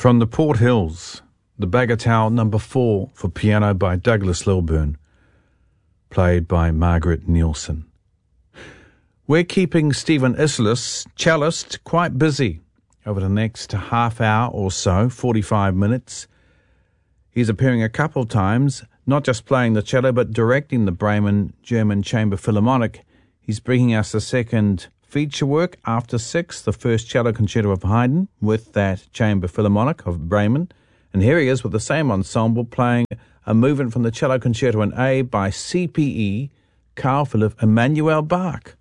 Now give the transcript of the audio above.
From the Port Hills, the Bagatelle No. 4 for piano by Douglas Lilburn, played by Margaret Nielsen. We're keeping Stephen Islis, cellist, quite busy over the next half hour or so, 45 minutes. He's appearing a couple of times, not just playing the cello, but directing the Bremen German Chamber Philharmonic. He's bringing us the second feature work, After Six, the first cello concerto of Haydn with that Chamber Philharmonic of Bremen. And here he is with the same ensemble playing a movement from the cello concerto in A by CPE Carl Philipp Emanuel Bach.